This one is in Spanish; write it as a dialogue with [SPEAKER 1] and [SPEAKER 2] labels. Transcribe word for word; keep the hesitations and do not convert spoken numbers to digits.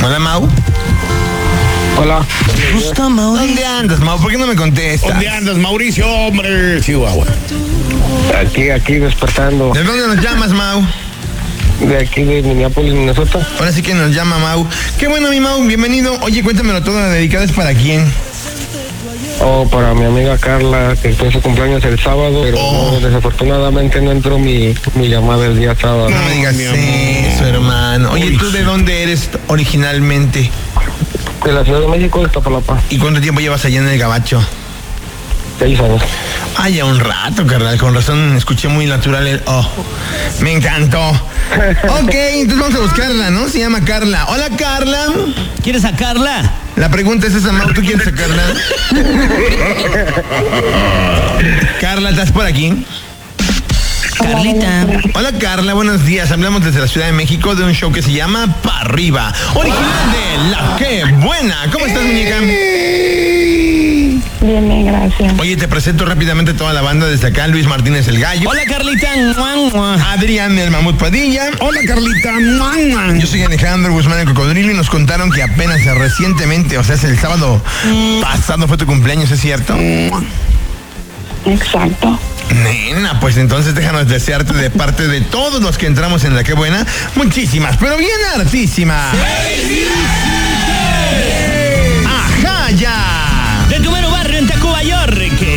[SPEAKER 1] Hola, Mau.
[SPEAKER 2] Hola.
[SPEAKER 1] ¿Me gusta, Mau? ¿Dónde andas, Mau? ¿Por qué no me contestas?
[SPEAKER 3] ¿Dónde andas, Mauricio, hombre? Chihuahua.
[SPEAKER 2] Aquí, aquí despertando.
[SPEAKER 1] ¿De dónde nos llamas, Mau?
[SPEAKER 2] De aquí de Minneapolis, Minnesota.
[SPEAKER 1] Ahora sí que nos llama Mau. Qué bueno, mi Mau, bienvenido. Oye, cuéntamelo todo, la dedicada es para quién.
[SPEAKER 2] Oh, para mi amiga Carla, que fue su cumpleaños el sábado, pero
[SPEAKER 1] Oh.
[SPEAKER 2] no, desafortunadamente no entró mi, mi llamada el día sábado.
[SPEAKER 1] No me digas
[SPEAKER 3] mi amor.
[SPEAKER 1] eso, hermano. Oye, ¿tú de dónde eres originalmente?
[SPEAKER 2] De la Ciudad de México, de Iztapalapa.
[SPEAKER 1] ¿Y cuánto tiempo llevas allá en el gabacho?
[SPEAKER 2] Seis años.
[SPEAKER 1] Ah, ya un rato, carnal. Con razón escuché muy natural el oh. Me encantó. Ok, entonces vamos a buscarla, ¿no? Se llama Carla. Hola, Carla.
[SPEAKER 4] ¿Quieres sacarla?
[SPEAKER 1] La pregunta es esa, Mau, ¿tú quieres sacarla? Carla, ¿estás por aquí?
[SPEAKER 4] Carlita.
[SPEAKER 1] Hola, Carla, buenos días. Hablamos desde la Ciudad de México de un show que se llama Pa' Arriba, original de La Qué Buena. ¿Cómo estás, muñeca?
[SPEAKER 5] Bien, bien, gracias.
[SPEAKER 1] Oye, te presento rápidamente toda la banda desde acá. Luis Martínez el Gallo.
[SPEAKER 4] Hola, Carlita. Mua, mua.
[SPEAKER 1] Adrián el Mamut Padilla.
[SPEAKER 3] Hola, Carlita. Mua, mua.
[SPEAKER 1] Yo soy Alejandro Guzmán el Cocodrilo y nos contaron que apenas recientemente, o sea, es el sábado pasado fue tu cumpleaños, ¿es cierto?
[SPEAKER 5] Exacto.
[SPEAKER 1] Nena, pues entonces déjanos desearte de parte de todos los que entramos en La Qué Buena, muchísimas, pero bien hartísimas. ¡Ajá, ya!